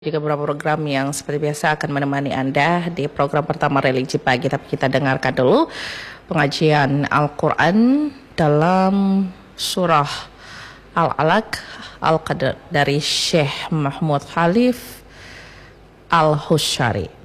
Juga beberapa program yang seperti biasa akan menemani Anda di program pertama religi pagi. Tapi kita dengarkan dulu pengajian Al-Quran dalam surah Al-Alaq Al-Qadr dari Syekh Mahmud Khalif Al-Husyari.